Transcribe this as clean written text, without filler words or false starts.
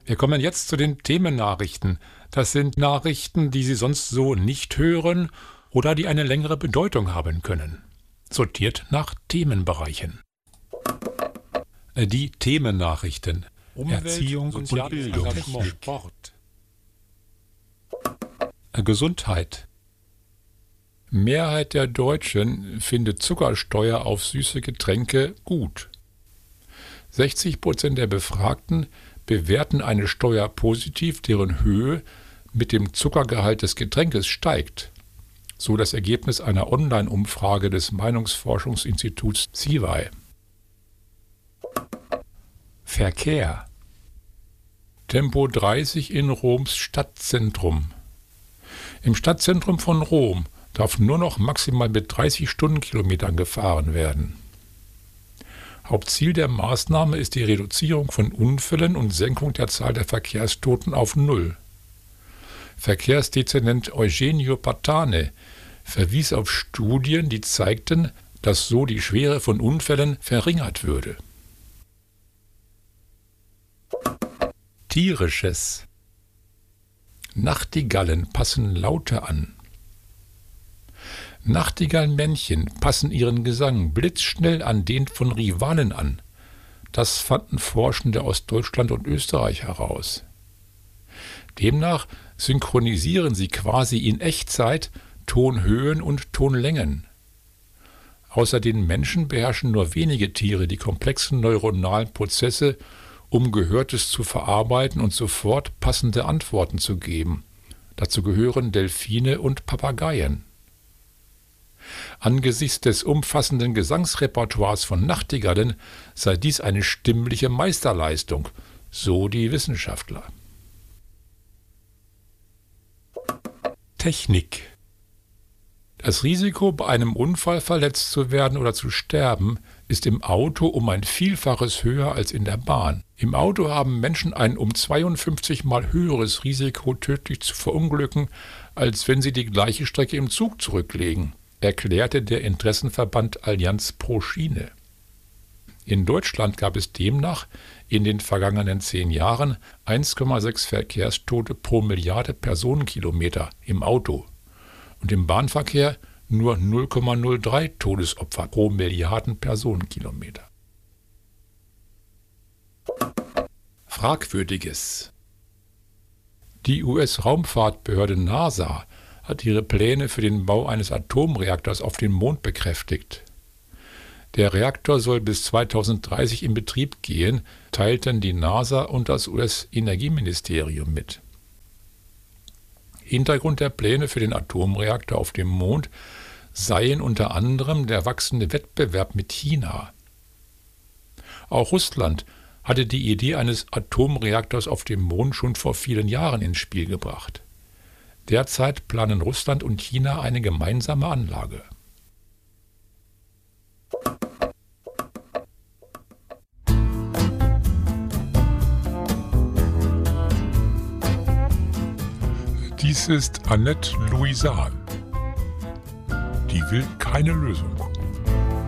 Wir kommen jetzt zu den Themennachrichten. Das sind Nachrichten, die Sie sonst so nicht hören oder die eine längere Bedeutung haben können. Sortiert nach Themenbereichen. Die Themennachrichten. Umwelt, Erziehung und Bildung, Engagement, Sport. Gesundheit. Mehrheit der Deutschen findet Zuckersteuer auf süße Getränke gut. 60% der Befragten bewerten eine Steuer positiv, deren Höhe mit dem Zuckergehalt des Getränkes steigt. So das Ergebnis einer Online-Umfrage des Meinungsforschungsinstituts CIVAI. Verkehr. Tempo 30 in Roms Stadtzentrum. Im Stadtzentrum von Rom darf nur noch maximal mit 30 Stundenkilometern gefahren werden. Hauptziel der Maßnahme ist die Reduzierung von Unfällen und Senkung der Zahl der Verkehrstoten auf 0. Verkehrsdezernent Eugenio Patane verwies auf Studien, die zeigten, dass so die Schwere von Unfällen verringert würde. Tierisches. Nachtigallen passen Laute an. Nachtigallenmännchen passen ihren Gesang blitzschnell an den von Rivalen an. Das fanden Forschende aus Deutschland und Österreich heraus. Demnach synchronisieren sie quasi in Echtzeit Tonhöhen und Tonlängen. Außer den Menschen beherrschen nur wenige Tiere die komplexen neuronalen Prozesse, um Gehörtes zu verarbeiten und sofort passende Antworten zu geben. Dazu gehören Delfine und Papageien. Angesichts des umfassenden Gesangsrepertoires von Nachtigallen sei dies eine stimmliche Meisterleistung, so die Wissenschaftler. Technik. Das Risiko, bei einem Unfall verletzt zu werden oder zu sterben, ist im Auto um ein Vielfaches höher als in der Bahn. Im Auto haben Menschen ein um 52 Mal höheres Risiko, tödlich zu verunglücken, als wenn sie die gleiche Strecke im Zug zurücklegen, erklärte der Interessenverband Allianz pro Schiene. In Deutschland gab es demnach in den vergangenen 10 Jahren 1,6 Verkehrstote pro Milliarde Personenkilometer im Auto und im Bahnverkehr nur 0,03 Todesopfer pro Milliarden Personenkilometer. Fragwürdiges. Die US-Raumfahrtbehörde NASA hat ihre Pläne für den Bau eines Atomreaktors auf dem Mond bekräftigt. Der Reaktor soll bis 2030 in Betrieb gehen, teilten die NASA und das US-Energieministerium mit. Hintergrund der Pläne für den Atomreaktor auf dem Mond seien unter anderem der wachsende Wettbewerb mit China. Auch Russland hatte die Idee eines Atomreaktors auf dem Mond schon vor vielen Jahren ins Spiel gebracht. Derzeit planen Russland und China eine gemeinsame Anlage. Dies ist Annette Louisan. Die will keine Lösung.